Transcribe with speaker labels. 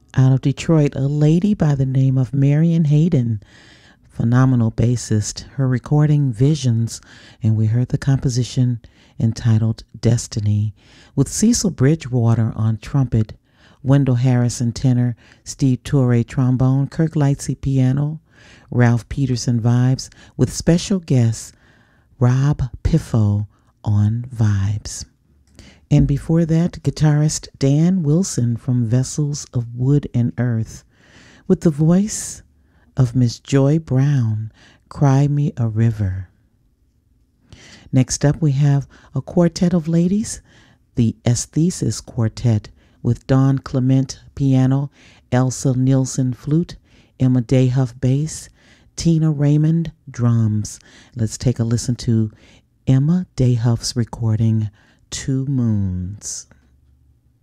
Speaker 1: Out of Detroit, a lady by the name of Marion Hayden, phenomenal bassist. Her recording Visions, and we heard the composition entitled Destiny, with Cecil Bridgewater on trumpet, Wendell Harrison tenor, Steve Torre trombone, Kirk Lightsey piano, Ralph Peterson vibes, with special guest Rob Piffo on vibes. And before that, guitarist Dan Wilson from Vessels of Wood and Earth, with the voice of Miss Joy Brown, Cry Me a River. Next up, we have a quartet of ladies, the Aesthesis Quartet, with Dawn Clement piano, Elsa Nielsen flute, Emma Dayhuff bass, Tina Raymond drums. Let's take a listen to Emma Dayhuff's recording, Two Moons.